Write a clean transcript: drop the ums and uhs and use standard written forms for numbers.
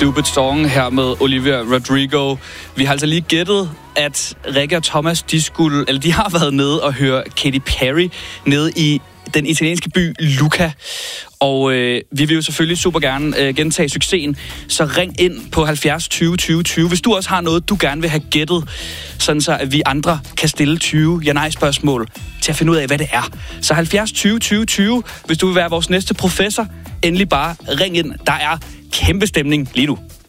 Stupid Song her med Olivia Rodrigo. Vi har altså lige gættet, at Rikke og Thomas, de har været nede og høre Katy Perry nede i den italienske by Lucca. Og vi vil jo selvfølgelig super gerne gentage succesen. Så ring ind på 70 20 20 20, hvis du også har noget, du gerne vil have gættet, sådan så at vi andre kan stille 20 ja-nej-spørgsmål til at finde ud af, hvad det er. Så 70 20 20 20, hvis du vil være vores næste professor, endelig bare ring ind. Der er kæmpe stemning lige nu.